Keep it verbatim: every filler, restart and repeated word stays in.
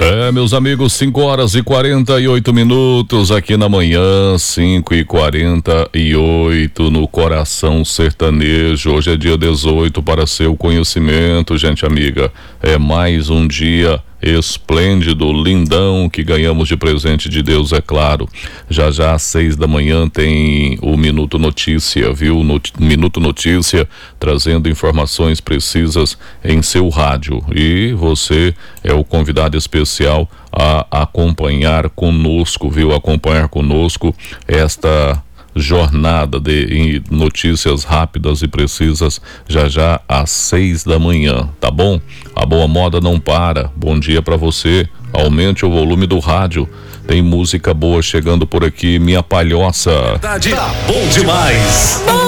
É, meus amigos, cinco horas e quarenta e oito minutos aqui na manhã, cinco e quarenta e oito no Coração Sertanejo. Hoje é dia dezoito para seu conhecimento, gente amiga. É mais um dia esplêndido, lindão, que ganhamos de presente de Deus, é claro. Já já às seis da manhã tem o Minuto Notícia, viu? Not- Minuto Notícia, trazendo informações precisas em seu rádio. E você é o convidado especial a acompanhar conosco, viu? Acompanhar conosco esta jornada de notícias rápidas e precisas já já às seis da manhã, tá bom? A boa moda não para. Bom dia pra você. Aumente o volume do rádio. Tem música boa chegando por aqui. Minha Palhoça. Tá bom demais.